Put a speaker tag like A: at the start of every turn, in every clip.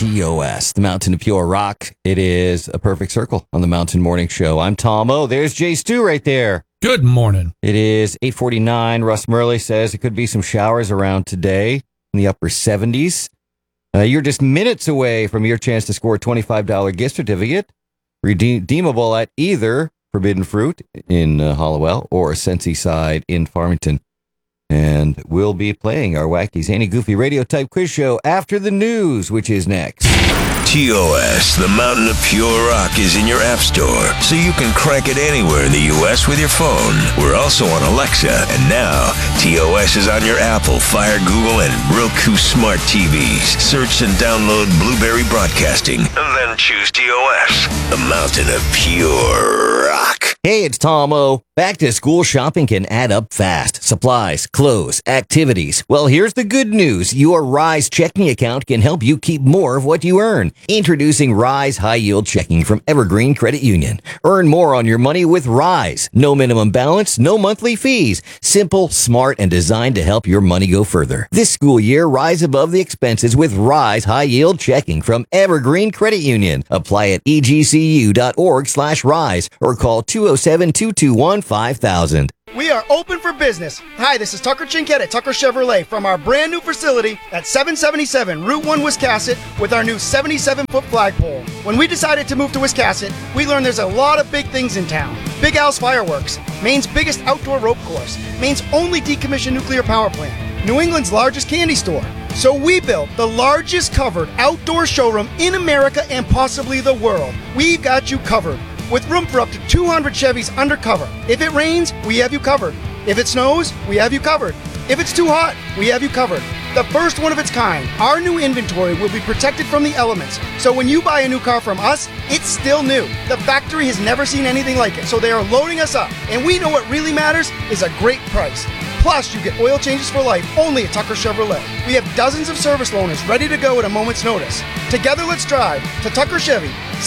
A: TOS, the Mountain of Pure Rock. It is a perfect circle on the Mountain Morning Show. I'm Tom O. There's Jay Stu right there.
B: Good morning.
A: It is 8:49. Russ Murley says it could be some showers around today in the upper 70s. You're just minutes away from your chance to score a $25 gift certificate, redeemable at either Forbidden Fruit in Hollowell or Sensi Side in Farmington. And we'll be playing our wacky, zany, goofy radio type quiz show after the news, which is next.
C: TOS, the Mountain of Pure Rock, is in your app store, so you can crank it anywhere in the U.S. with your phone. We're also on Alexa, and now TOS is on your Apple, Fire, Google, and Roku smart TVs. Search and download Blueberry Broadcasting, and then choose TOS, the Mountain of Pure Rock.
A: Hey, it's Tom O. Back to school shopping can add up fast. Supplies, clothes, activities. Well, here's the good news. Your Rise checking account can help you keep more of what you earn. Introducing Rise High Yield Checking from Evergreen Credit Union. Earn more on your money with Rise. No minimum balance, no monthly fees. Simple, smart, and designed to help your money go further. This school year, rise above the expenses with Rise High Yield Checking from Evergreen Credit Union. Apply at egcu.org/rise or call 207-221-5000.
D: We are open for business. Hi, this is Tucker Chinkett at Tucker Chevrolet from our brand new facility at 777 Route 1 Wiscasset with our new 77-foot flagpole. When we decided to move to Wiscasset, we learned there's a lot of big things in town. Big Al's Fireworks, Maine's biggest outdoor rope course, Maine's only decommissioned nuclear power plant, New England's largest candy store. So we built the largest covered outdoor showroom in America and possibly the world. We've got you covered, with room for up to 200 Chevys undercover. If it rains, we have you covered. If it snows, we have you covered. If it's too hot, we have you covered. The first one of its kind, our new inventory will be protected from the elements. So when you buy a new car from us, it's still new. The factory has never seen anything like it, so they are loading us up. And we know what really matters is a great price. Plus, you get oil changes for life only at Tucker Chevrolet. We have dozens of service loaners ready to go at a moment's notice. Together, let's drive to Tucker Chevy,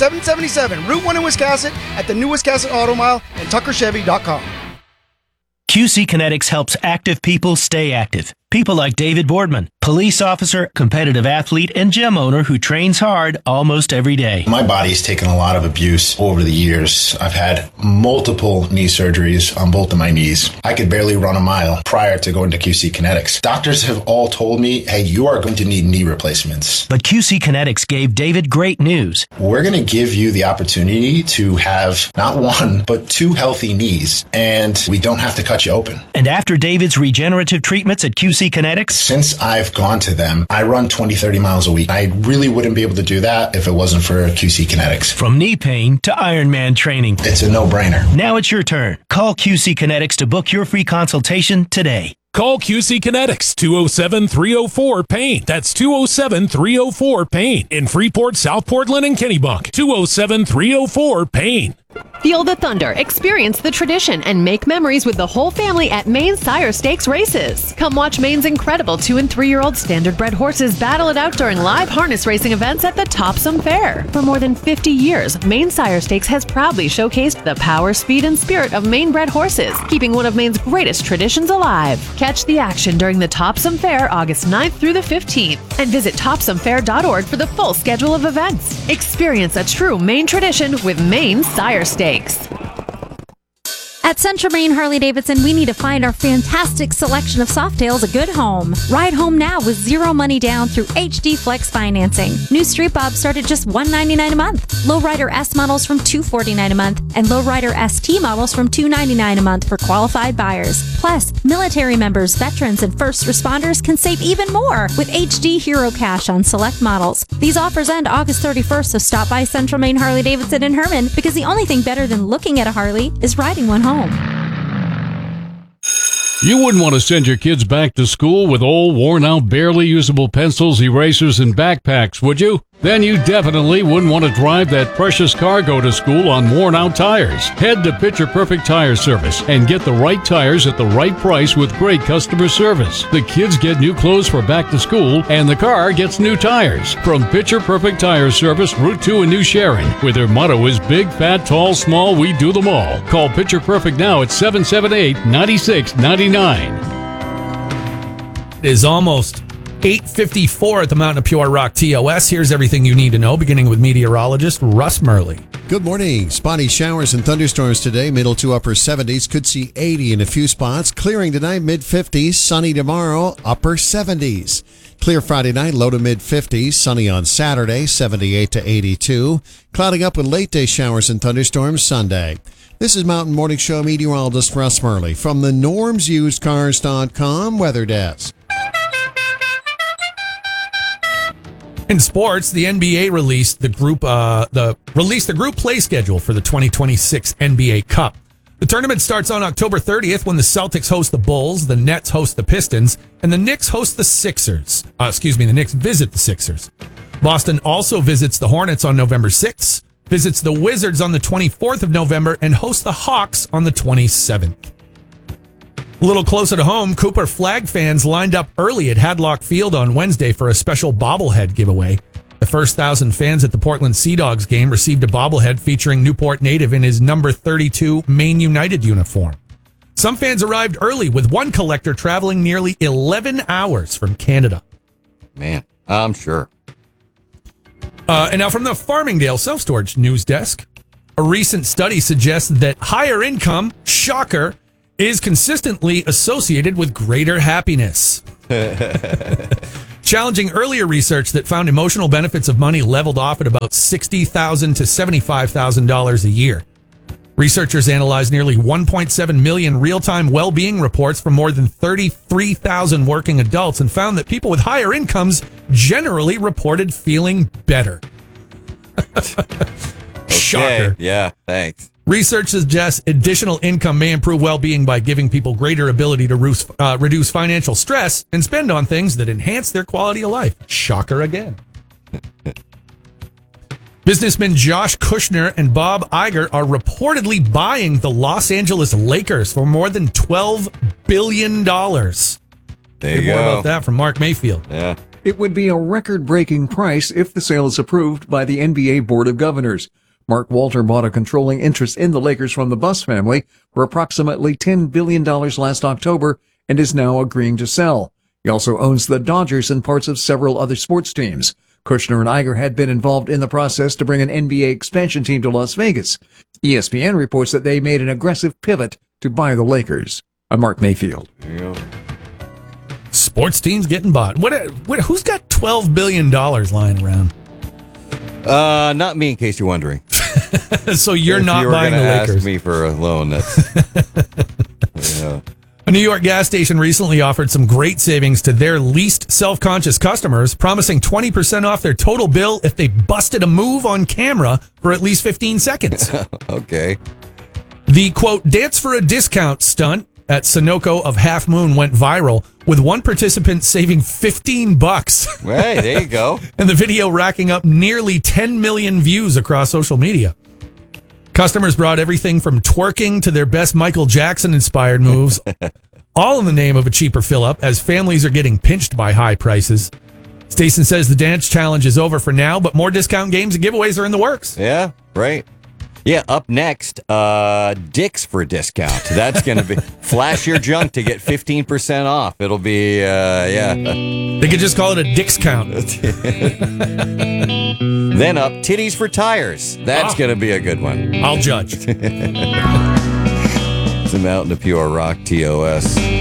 D: 777 Route 1 in Wiscasset, at the new Wiscasset Auto Mile, and tuckerchevy.com.
E: QC Kinetics helps active people stay active. People like David Boardman, police officer, competitive athlete, and gym owner who trains hard almost every day.
F: My body's taken a lot of abuse over the years. I've had multiple knee surgeries on both of my knees. I could barely run a mile prior to going to QC Kinetics. Doctors have all told me, hey, you are going to need knee replacements.
E: But QC Kinetics gave David great news.
F: We're going to give you the opportunity to have not one, but two healthy knees, and we don't have to cut you open.
E: And after David's regenerative treatments at QC Kinetics,
F: since I've gone to them, I run 20, 30 miles a week. I really wouldn't be able to do that if it wasn't for QC Kinetics.
E: From knee pain to Ironman training,
F: it's a no-brainer.
E: Now it's your turn. Call QC Kinetics to book your free consultation today.
B: Call QC Kinetics, 207-304-PAIN. That's 207-304-PAIN. In Freeport, South Portland, and Kennebunk. 207-304-PAIN.
G: Feel the thunder, experience the tradition, and make memories with the whole family at Maine Sire Stakes races. Come watch Maine's incredible 2- and 3-year-old standard-bred horses battle it out during live harness racing events at the Topsom Fair. For more than 50 years, Maine Sire Stakes has proudly showcased the power, speed, and spirit of Maine-bred horses, keeping one of Maine's greatest traditions alive. Catch the action during the Topsom Fair August 9th through the 15th, and visit topsomfair.org for the full schedule of events. Experience a true Maine tradition with Maine Sire Stakes.
H: At Central Maine Harley-Davidson, we need to find our fantastic selection of Softails a good home. Ride home now with zero money down through HD Flex financing. New Street Bobs start at just $199 a month. Lowrider S models from $249 a month, and Lowrider ST models from $299 a month for qualified buyers. Plus, military members, veterans, and first responders can save even more with HD Hero Cash on select models. These offers end August 31st, so stop by Central Maine Harley-Davidson in Herman, because the only thing better than looking at a Harley is riding one home.
I: You wouldn't want to send your kids back to school with old, worn-out, barely usable pencils, erasers, and backpacks, would you? Then you definitely wouldn't want to drive that precious cargo to school on worn-out tires. Head to Picture Perfect Tire Service and get the right tires at the right price with great customer service. The kids get new clothes for back to school, and the car gets new tires. From Picture Perfect Tire Service, Route 2 in New Sharon, where their motto is big, fat, tall, small, we do them all. Call Picture Perfect now at 778-9699.
B: It is almost
J: 8:54 at the Mountain of Pure Rock TOS. Here's everything you need to know, beginning with meteorologist Russ Murley.
K: Good morning. Spotty showers and thunderstorms today, middle to upper 70s. Could see 80 in a few spots. Clearing tonight, mid-50s. Sunny tomorrow, upper 70s. Clear Friday night, low to mid-50s. Sunny on Saturday, 78 to 82. Clouding up with late-day showers and thunderstorms Sunday. This is Mountain Morning Show meteorologist Russ Murley from the NormsUsedCars.com Weather Desk.
J: In sports, the NBA released the group play schedule for the 2026 NBA Cup. The tournament starts on October 30th when the Celtics host the Bulls, the Nets host the Pistons, and the Knicks host the Sixers. The Knicks visit the Sixers. Boston also visits the Hornets on November 6th, visits the Wizards on the 24th of November, and hosts the Hawks on the 27th. A little closer to home, Cooper Flag fans lined up early at Hadlock Field on Wednesday for a special bobblehead giveaway. The first 1,000 fans at the Portland Sea Dogs game received a bobblehead featuring Newport native in his number 32 Maine United uniform. Some fans arrived early, with one collector traveling nearly 11 hours from Canada.
A: Man, I'm sure.
J: And now from the Farmingdale Self-Storage News Desk, a recent study suggests that higher income, shocker, is consistently associated with greater happiness. Challenging earlier research that found emotional benefits of money leveled off at about $60,000 to $75,000 a year. Researchers analyzed nearly 1.7 million real-time well-being reports from more than 33,000 working adults and found that people with higher incomes generally reported feeling better. Shocker.
A: Yeah, thanks.
J: Research suggests additional income may improve well-being by giving people greater ability to reduce financial stress and spend on things that enhance their quality of life. Shocker again. Businessmen Josh Kushner and Bob Iger are reportedly buying the Los Angeles Lakers for more than $12 billion.
A: There you
J: more
A: go.
J: about that from Mark Mayfield.
A: Yeah.
L: It would be a record-breaking price if the sale is approved by the NBA Board of Governors. Mark Walter bought a controlling interest in the Lakers from the Buss family for approximately $10 billion last October and is now agreeing to sell. He also owns the Dodgers and parts of several other sports teams. Kushner and Iger had been involved in the process to bring an NBA expansion team to Las Vegas. ESPN reports that they made an aggressive pivot to buy the Lakers. I'm Mark Mayfield.
A: Yeah.
J: Sports teams getting bought. Who's got $12 billion lying around?
A: Not me, in case you're wondering.
J: So you're
A: if
J: not
A: you were
J: buying the
A: gonna
J: Lakers.
A: ask me for a loan. That's yeah.
J: A New York gas station recently offered some great savings to their least self-conscious customers, promising 20% off their total bill if they busted a move on camera for at least 15 seconds.
A: Okay.
J: The, quote, dance for a discount stunt at Sunoco of Half Moon went viral, with one participant saving $15.
A: Hey, there you go.
J: And the video racking up nearly 10 million views across social media. Customers brought everything from twerking to their best Michael Jackson-inspired moves, all in the name of a cheaper fill-up, as families are getting pinched by high prices. Station says the dance challenge is over for now, but more discount games and giveaways are in the works.
A: Yeah, right. Yeah, up next, Dick's for discount. That's going to be flash your junk to get 15% off. It'll be, yeah.
J: They could just call it a Dick's count.
A: Then up, titties for tires. That's going to be a good one.
J: I'll judge.
A: It's a Mountain of Pure Rock TOS.